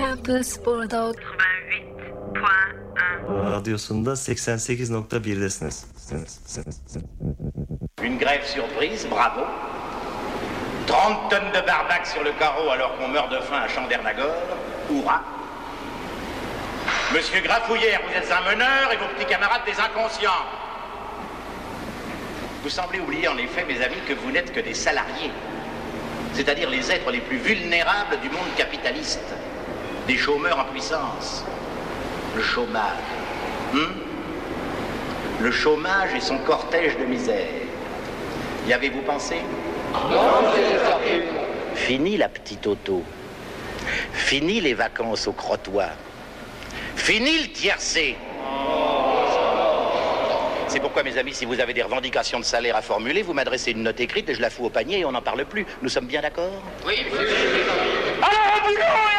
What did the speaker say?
Campus burada 88.1. Radyosunda 88.1'desiniz. Une grève surprise, bravo. 30 tonnes de barbac sur le carreau alors qu'on meurt de faim à Chandernagore, hurrah. Monsieur Grafouillère, vous êtes un meneur et vos petits camarades des inconscients. Vous semblez oublier en effet, mes amis, que vous n'êtes que des salariés, c'est-à-dire les êtres les plus vulnérables du monde capitaliste, des chômeurs en puissance. Le chômage. Le chômage et son cortège de misère. Y avez-vous pensé? Fini la petite auto. Fini les vacances au crottoir. Fini le tiercé. C'est pourquoi, mes amis, si vous avez des revendications de salaire à formuler, vous m'adressez une note écrite et je la fous au panier et on n'en parle plus. Nous sommes bien d'accord? Oui, monsieur. Alors, au boulot